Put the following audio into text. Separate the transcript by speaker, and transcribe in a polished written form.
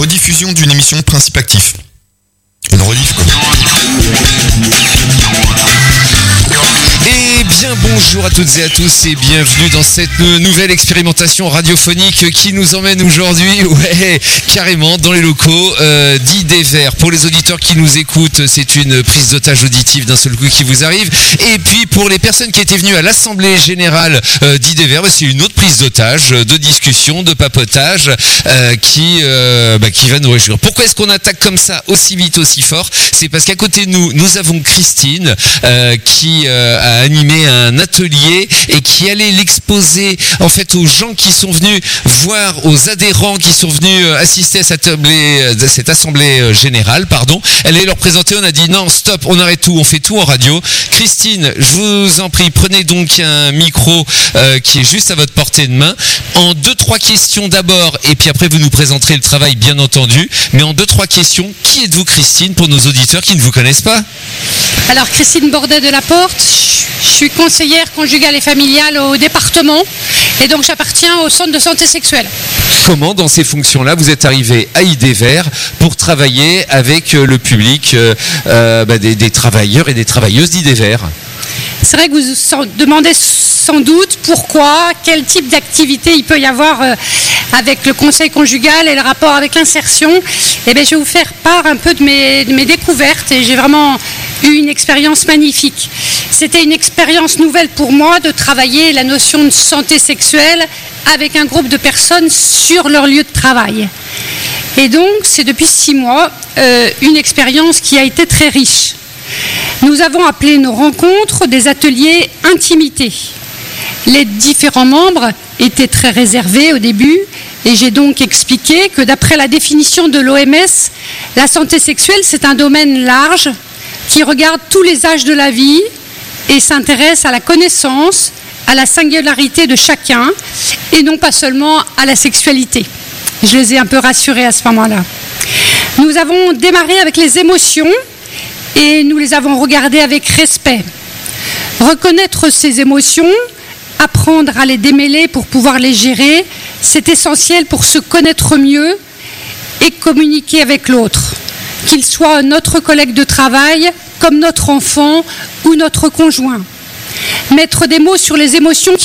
Speaker 1: rediffusion d'une émission de Principe Actif. Une rediff, quoi.
Speaker 2: Eh bien bonjour à toutes et à tous et bienvenue dans cette nouvelle expérimentation radiophonique qui nous emmène aujourd'hui, carrément dans les locaux d'Idées Verts. Pour les auditeurs qui nous écoutent, c'est une prise d'otage auditive d'un seul coup qui vous arrive. Et puis pour les personnes qui étaient venues à l'Assemblée Générale d'Idées Verts, c'est une autre prise d'otage, de discussion, de papotage qui va nous réjouir. Pourquoi est-ce qu'on attaque comme ça aussi vite, aussi fort ? C'est parce qu'à côté de nous, nous avons Christine qui a animé un atelier et qui allait l'exposer en fait aux gens qui sont venus voir, aux adhérents qui sont venus assister à cette assemblée générale, Elle allait leur présenter, on a dit non, stop, on arrête tout, on fait tout en radio. Christine, je vous en prie, prenez donc un micro qui est juste à votre portée de main. En 2-3 questions d'abord, et puis après vous nous présenterez le travail bien entendu, mais en 2-3 questions, qui êtes-vous Christine pour nos auditeurs qui ne vous connaissent pas ?
Speaker 3: Alors Christine Bordet de la Porte, je suis conseillère conjugale et familiale au département et donc j'appartiens au centre de santé sexuelle.
Speaker 2: Comment dans ces fonctions-là vous êtes arrivé à Idées Verts pour travailler avec le public des travailleurs et des travailleuses d'Idées Verts ?
Speaker 3: C'est vrai que vous vous demandez sans doute pourquoi, quel type d'activité il peut y avoir avec le conseil conjugal et le rapport avec l'insertion. Eh bien, je vais vous faire part un peu de mes découvertes et j'ai vraiment eu une expérience magnifique. C'était une expérience nouvelle pour moi de travailler la notion de santé sexuelle avec un groupe de personnes sur leur lieu de travail. Et donc, c'est depuis 6 mois une expérience qui a été très riche. Nous avons appelé nos rencontres des ateliers intimité. Les différents membres étaient très réservés au début et j'ai donc expliqué que d'après la définition de l'OMS, la santé sexuelle c'est un domaine large qui regarde tous les âges de la vie et s'intéresse à la connaissance, à la singularité de chacun et non pas seulement à la sexualité. Je les ai un peu rassurés à ce moment-là. Nous avons démarré avec les émotions et nous les avons regardées avec respect. Reconnaître ces émotions, apprendre à les démêler pour pouvoir les gérer, c'est essentiel pour se connaître mieux et communiquer avec l'autre, qu'il soit notre collègue de travail, comme notre enfant ou notre conjoint. Mettre des mots sur les émotions